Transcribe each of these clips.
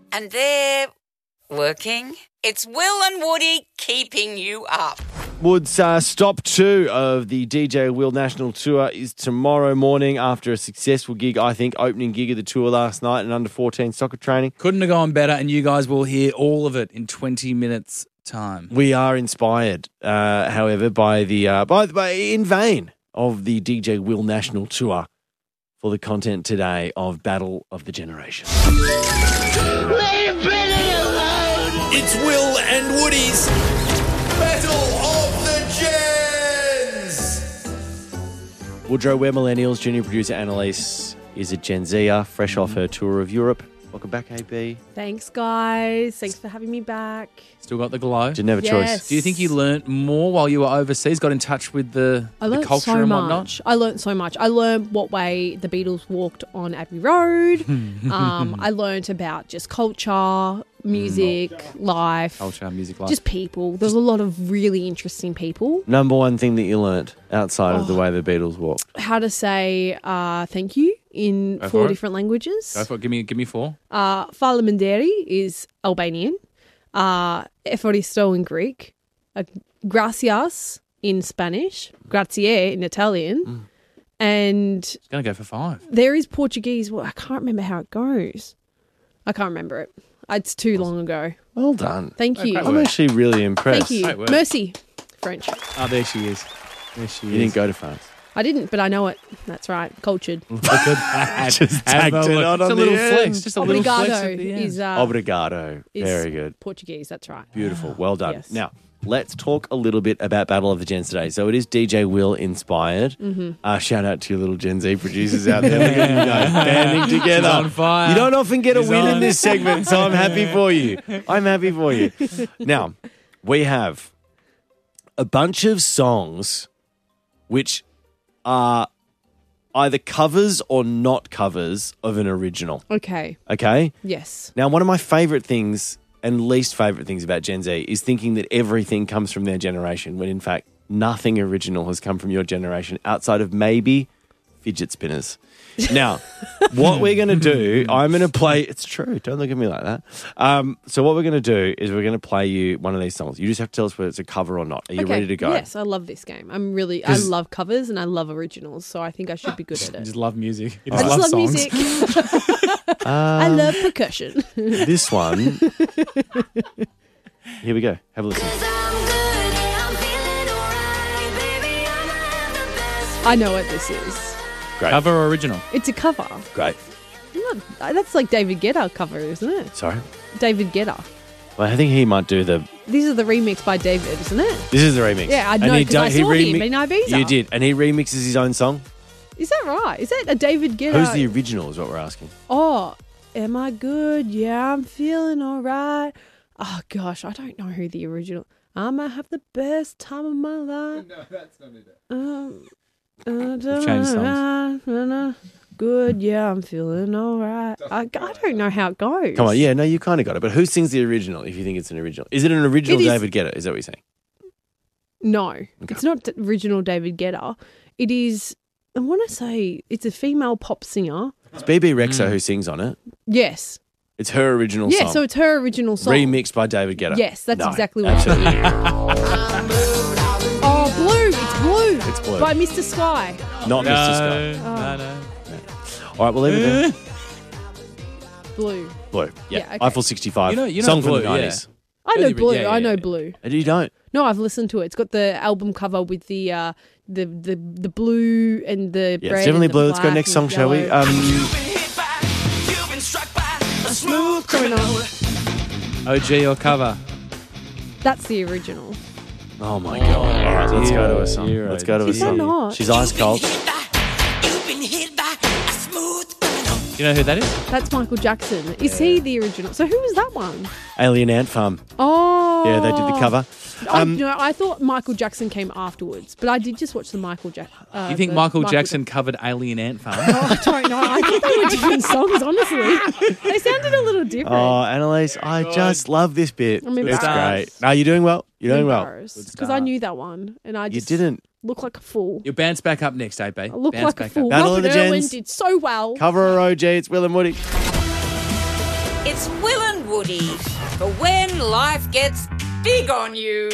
And they're working. It's Will and Woody keeping you up. Woods, stop 2 of the DJ Will National Tour is tomorrow morning after a successful gig, I think, opening gig of the tour last night and under 14 soccer training. Couldn't have gone better, and you guys will hear all of it in 20 minutes' time. We are inspired, however, by in vain of the DJ Will National Tour for the content today of Battle of the Generation. It's Will and Woody's Battle of the Gens. Woodrow, we're millennials. Junior producer Annalise is a Gen Zer, fresh off her tour of Europe. Welcome back, AB. Thanks, guys. Thanks for having me back. Still got the glow. Didn't have a choice. Do you think you learnt more while you were overseas? Got in touch with the culture and whatnot? I learned so much. I learned what way the Beatles walked on Abbey Road. I learned about just culture, music, life. Culture, music, life. Just people. There's a lot of really interesting people. Number one thing that you learnt outside of the way the Beatles walked? How to say thank you in Go 4 for it. different languages. Go for it. Give me 4. Fala Manderi is Albanian. Eforisto in Greek. Gracias in Spanish. Grazie in Italian. And It's going to go for 5. there is Portuguese. Well, I can't remember how it goes. I can't remember it. It's too long ago. Well done. Thank you. great I'm actually really impressed. Thank you. Great work. Mercy. French. Oh, there she is. There she You didn't go to France. I didn't, but I know it. That's right. Cultured. Just tagged it on Just a the little end. flex. Just a little flex Obrigado at the end. is Obrigado. is Very good. Portuguese. That's right. Beautiful. Well done. Yes. Now, let's talk a little bit about Battle of the Gens today. So it is DJ Will inspired. Shout out to your little Gen Z producers out there. Look at you guys banding together. She's on fire. You don't often get a She's win in on. this segment, so I'm happy for you. I'm happy for you. Now, we have a bunch of songs which are either covers or not covers of an original. Okay. Okay? Yes. Now, one of my favourite things and least favourite things about Gen Z is thinking that everything comes from their generation when, in fact, nothing original has come from your generation outside of maybe fidget spinners. Now, what we're going to do, I'm going to play... It's true. Don't look at me like that. So what we're going to do is we're going to play you one of these songs. You just have to tell us whether it's a cover or not. Are you ready to go? Yes, I love this game. I love covers and I love originals, so I think I should be good at You it. just love music. You I just love songs. music. I love percussion. This one... Here we go. Have a listen. I know what this is. Great. Cover or original? It's a cover. Great. That's like David Guetta cover, isn't it? Sorry? David Guetta. Well, I think he might do the... These are the remix by David, isn't it? This is the remix. Yeah, I And know, he 'cause do- I he saw him remi- in Ibiza. You did. And he remixes his own song? Is that right? Is that a David Guetta? Who's the original is what we're asking. Oh, am I good? Yeah, I'm feeling all right. Oh, gosh, I don't know who the original... I'ma have the best time of my life. No, that's not it. We've changed songs. Good, yeah, I'm feeling all right. I don't know how it goes. Come on, yeah, no, you kind of got it. But who sings the original if you think it's an original? Is it an original It is- David Guetta? Is that what you're saying? No, it's not the original David Guetta. It is, I want to say, it's a female pop singer. It's BB Rexa who sings on it. Yes. It's her original Yeah, song. so it's her original song. Remixed by David Guetta. Yes, that's No, exactly what absolutely. Oh, Blue. It's Blue. It's Blue. By Mr. Sky. Not Mr. Scott. No. All right, we'll leave it there. Blue. Blue. Yeah. Yeah, okay. Eiffel 65. You know song Blue, from the 90s. I know Yeah, Blue. yeah, I know yeah. Blue. And you don't? No, I've listened to it. It's got the album cover with the blue and the Yeah, red. it's definitely and the blue. Let's go black next and song, shall we? yellow. Smooth criminal. OG or cover? That's the original. Oh, my God. All right, let's go to a song. Hero. Let's go to a Is that song. not? She's ice cold. You know who that is? That's Michael Jackson. Is he the original? So who was that one? Alien Ant Farm. Oh. Yeah, they did the cover. I thought Michael Jackson came afterwards, but I did just watch the Michael Jackson. You think Michael Jackson covered Alien Ant Farm? I don't know. I think they were different songs, honestly. They sounded a little different. Oh, Annalise, I just love this bit. I'm It's embarrassed. great. No, you're doing well. You're doing well. Because I knew that one, and I You just didn't. look like a fool. Your band's back up next, AP. I look Band's like a back fool. up. Battle of Robert the Irwin Gens. did so well. Cover or OG, it's Will and Woody. It's Will and Woody. For when life gets big on you.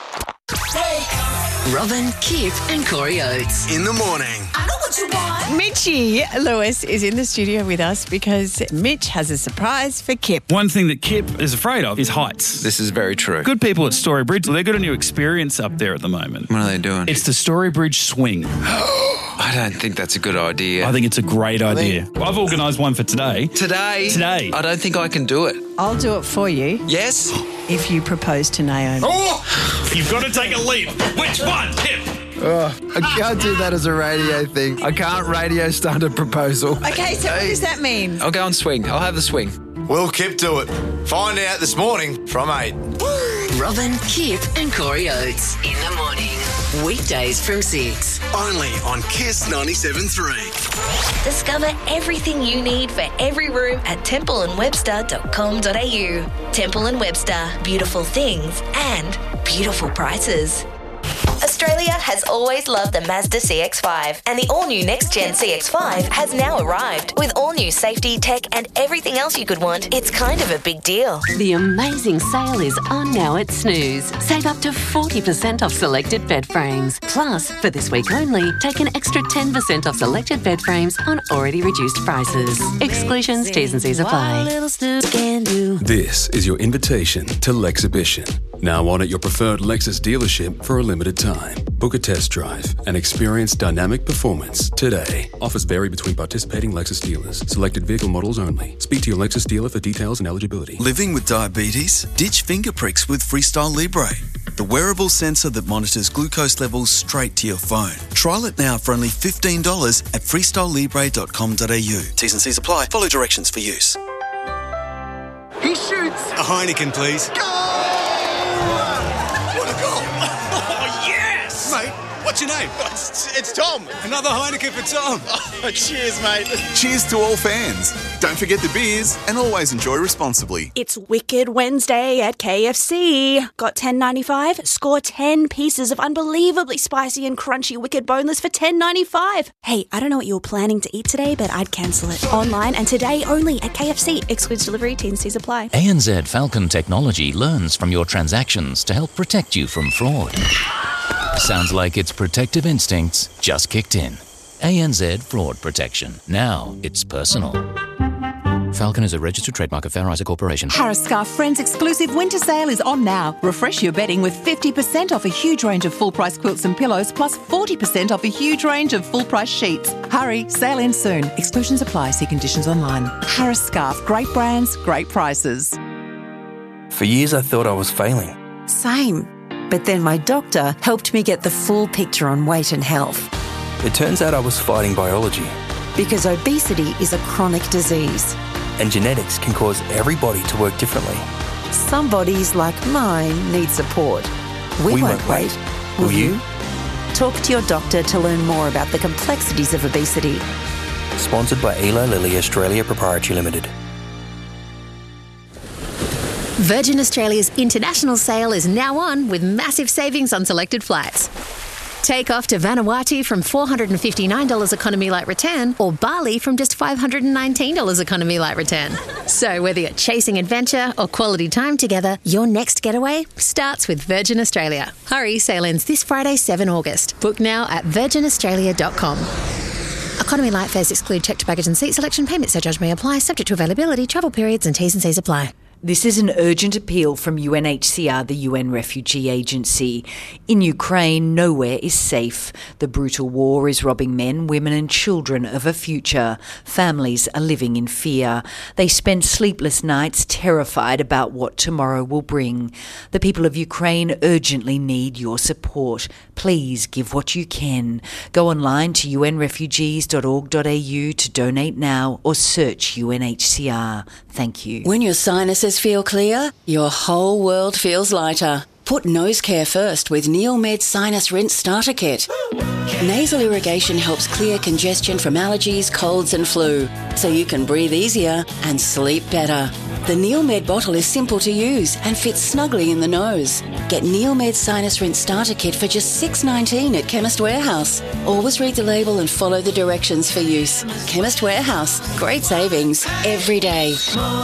Robin, Kip and Corey Oates. In the morning. I know what you want. Mitchie Lewis is in the studio with us because Mitch has a surprise for Kip. One thing that Kip is afraid of is heights. This is very true. Good people at Storybridge, they've got a new experience up there at the moment. What are they doing? It's the Storybridge Swing. I don't think that's a good idea. I think it's a great idea. I've organised one for today. Today? I don't think I can do it. I'll do it for you. Yes? If you propose to Naomi. Oh! You've got to take a leap. Which one, Kip? I can't do that as a radio thing. I can't radio start a proposal. Okay, so what does that mean? I'll go and swing. I'll have the swing. Will Kip do it? Find out this morning from 8. Robin, Kip and Corey Oates. In the morning. Weekdays from 6. Only on Kiss 97.3. Discover everything you need for every room at templeandwebster.com.au. Temple & Webster. Beautiful things and beautiful prices. Australia has always loved the Mazda CX-5, and the all-new next-gen CX-5 has now arrived. With all-new safety, tech and everything else you could want, it's kind of a big deal. The amazing sale is on now at Snooze. Save up to 40% off selected bed frames. Plus, for this week only, take an extra 10% off selected bed frames on already reduced prices. Exclusions, T's and C's apply. This is your invitation to Lexhibition. Now on at your preferred Lexus dealership for a limited time. Book a test drive and experience dynamic performance today. Offers vary between participating Lexus dealers. Selected vehicle models only. Speak to your Lexus dealer for details and eligibility. Living with diabetes? Ditch finger pricks with Freestyle Libre, the wearable sensor that monitors glucose levels straight to your phone. Trial it now for only $15 at freestylelibre.com.au. T's and C's apply. Follow directions for use. He shoots. A Heineken, please. What a goal. Oh, yes. Mate, what's your name? It's Tom. Another Heineken for Tom. Oh, cheers, mate. Cheers to all fans. Don't forget the beers and always enjoy responsibly. It's Wicked Wednesday at KFC. Got $10.95? Score 10 pieces of unbelievably spicy and crunchy Wicked Boneless for $10.95. Hey, I don't know what you were planning to eat today, but I'd cancel it. Online and today only at KFC. Excludes delivery, T's and C's apply. ANZ Falcon Technology learns from your transactions to help protect you from fraud. Sounds like its protective instincts just kicked in. ANZ Fraud Protection. Now it's personal. Falcon is a registered trademark of Fair Isaac Corporation. Harris Scarf Friends exclusive winter sale is on now. Refresh your bedding with 50% off a huge range of full-price quilts and pillows, plus 40% off a huge range of full-price sheets. Hurry, sale ends soon. Exclusions apply. See conditions online. Harris Scarf. Great brands, great prices. For years I thought I was failing. Same. But then my doctor helped me get the full picture on weight and health. It turns out I was fighting biology. Because obesity is a chronic disease. And genetics can cause every body to work differently. Some bodies, like mine, need support. We won't wait. Will you? Talk to your doctor to learn more about the complexities of obesity. Sponsored by Eli Lilly Australia Proprietary Limited. Virgin Australia's international sale is now on with massive savings on selected flights. Take off to Vanuatu from $459 economy light return, or Bali from just $519 economy light return. So whether you're chasing adventure or quality time together, your next getaway starts with Virgin Australia. Hurry, sale ends this Friday, 7 August. Book now at virginaustralia.com. Economy light fares exclude checked baggage and seat selection. Payment surcharge may apply, subject to availability, travel periods and T's and C's apply. This is an urgent appeal from UNHCR, the UN Refugee Agency. In Ukraine, nowhere is safe. The brutal war is robbing men, women and children of a future. Families are living in fear. They spend sleepless nights terrified about what tomorrow will bring. The people of Ukraine urgently need your support. Please give what you can. Go online to unrefugees.org.au to donate now or search UNHCR. Thank you. When your sinuses feel clear, your whole world feels lighter. Put nose care first with Neomed Sinus Rinse Starter Kit. Nasal irrigation helps clear congestion from allergies, colds and flu, so you can breathe easier and sleep better. The Neomed bottle is simple to use and fits snugly in the nose. Get Neomed Sinus Rinse Starter Kit for just $6.19 at Chemist Warehouse. Always read the label and follow the directions for use. Chemist Warehouse. Great savings every day.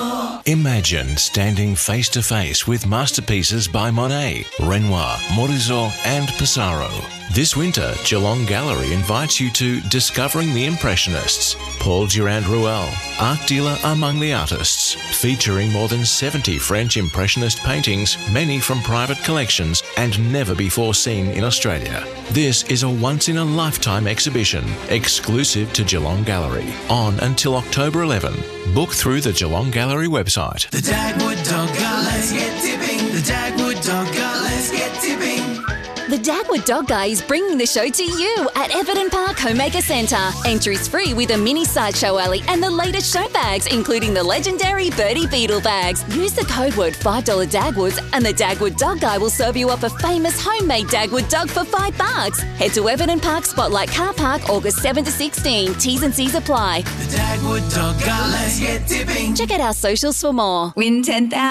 Imagine standing face to face with masterpieces by Monet, Renoir, Morizot and Pissarro. This winter, Geelong Gallery invites you to Discovering the Impressionists, Paul Durand-Ruel, art dealer among the artists, featuring more than 70 French Impressionist paintings, many from private collections and never before seen in Australia. This is a once-in-a-lifetime exhibition, exclusive to Geelong Gallery, on until October 11. Book through the Geelong Gallery website. The Dagwood Dog Guy, let's get tipping. The Dagwood Dog Guy, let's get tipping. The Dagwood Dog Guy is bringing the show to you at Everton Park Homemaker Centre. Entries free with a mini sideshow alley and the latest show bags, including the legendary Birdie Beetle bags. Use the code word $5 Dagwoods and the Dagwood Dog Guy will serve you up a famous homemade Dagwood dog for $5. Head to Everton Park Spotlight Car Park August 7 to 16. T's and C's apply. The Dagwood Dog Guy, let's get tipping. Check out our socials for more. Win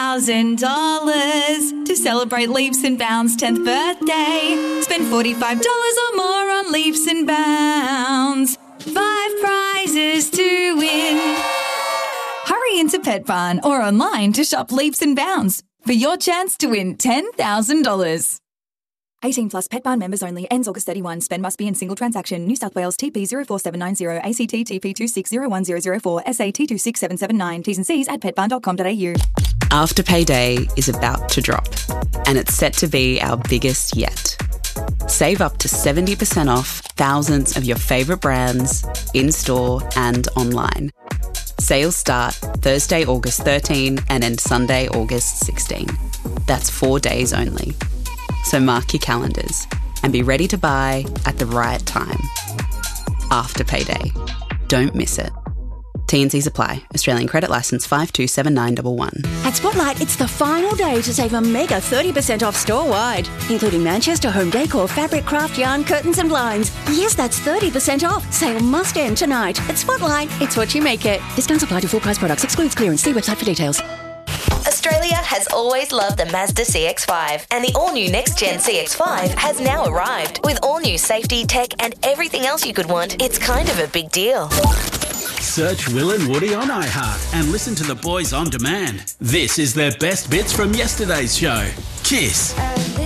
$10,000 to celebrate Leaps and Bounds' 10th birthday. Spend $45 or more on Leaps and Bounds. 5 prizes to win. Hurry into Pet Barn or online to shop Leaps and Bounds for your chance to win $10,000. 18 plus Pet Barn members only. Ends August 31. Spend must be in single transaction. New South Wales TP 04790 ACT TP 260104 SA T26779. T's and C's at petbarn.com.au. Afterpay Day is about to drop, and it's set to be our biggest yet. Save up to 70% off thousands of your favourite brands in-store and online. Sales start Thursday, August 13 and end Sunday, August 16. That's 4 days only. So mark your calendars and be ready to buy at the right time. Afterpay Day. Don't miss it. T&Cs apply. Australian credit licence 527911. At Spotlight, it's the final day to save a mega 30% off store-wide, including Manchester home decor, fabric, craft, yarn, curtains and blinds. Yes, that's 30% off. Sale must end tonight. At Spotlight, it's what you make it. Discounts apply to full price products. Excludes clearance. See website for details. Australia has always loved the Mazda CX-5, and the all-new next-gen CX-5 has now arrived. With all-new safety, tech and everything else you could want, it's kind of a big deal. Search Will and Woody on iHeart and listen to the boys on demand. This is their best bits from yesterday's show. Kiss.